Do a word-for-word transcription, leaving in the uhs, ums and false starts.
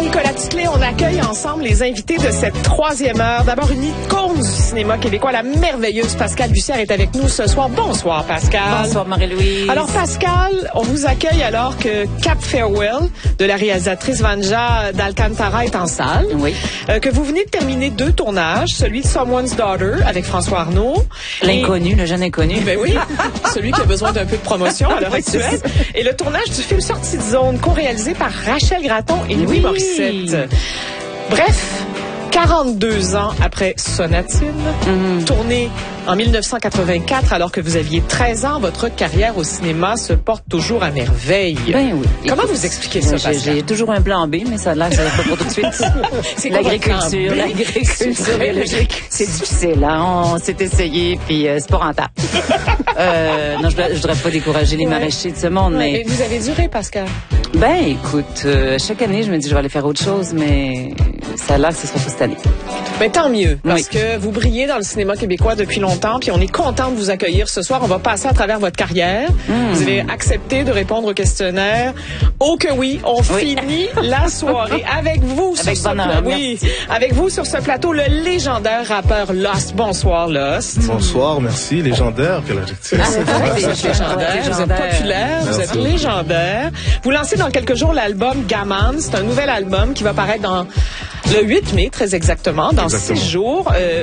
Nicolas Titley, on accueille ensemble les invités de cette troisième heure. D'abord, une icône du cinéma québécois, la merveilleuse Pascale Bussière est avec nous ce soir. Bonsoir, Pascal. Bonsoir, Marie-Louise. Alors, Pascal, on vous accueille alors que Cap Farewell de la réalisatrice Vanja d'Alcantara est en salle. Oui. Euh, que vous venez de terminer deux tournages, celui de Someone's Daughter avec François Arnaud. L'inconnu, et... le jeune inconnu. Ben oui, celui qui a besoin d'un peu de promotion à l'heure actuelle. Et le tournage du film Sortie de zone, co-réalisé par Rachel Gratton et Louis Oui. Morissette. Bref, quarante-deux ans après Sonatine, Mm-hmm. tourné en mille neuf cent quatre-vingt-quatre, alors que vous aviez treize ans, votre carrière au cinéma se porte toujours à merveille. Ben oui. Comment Écoute, vous expliquez ça, j'ai, Pascal? j'ai toujours un plan B, mais ça a l'air que ça va pas pour tout de suite. C'est quoi votre plan l'agriculture, B? l'agriculture biologique. C'est difficile, hein? On s'est essayé, puis euh, c'est pas rentable. euh, non, je, je voudrais pas décourager les Ouais. maraîchers de ce monde, Ouais, mais... mais vous avez duré, Pascal. Ben, écoute, euh, chaque année, je me dis, je vais aller faire autre chose, mais ça a l'air que ce sera pas cette année. Mais tant mieux, parce Oui. que vous brillez dans le cinéma québécois depuis longtemps, puis on est content de vous accueillir ce soir. On va passer à travers votre carrière. Mm. Vous avez accepté de répondre au questionnaire. Oh que oui, on Oui. finit la soirée avec vous Avec sur ce bonheur, plateau. Oui, avec vous sur ce plateau, le légendaire rappeur Lost. Bonsoir, Lost. Bonsoir, merci. Légendaire, quel adjectif. Ah, c'est vrai, Vous êtes c'est légendaire, vous êtes légendaire. populaire, vous Merci. êtes légendaire. Vous lancez dans quelques jours l'album Gaman. C'est un nouvel album qui va paraître dans le huit mai, très exactement, dans Exactement. six jours. Euh,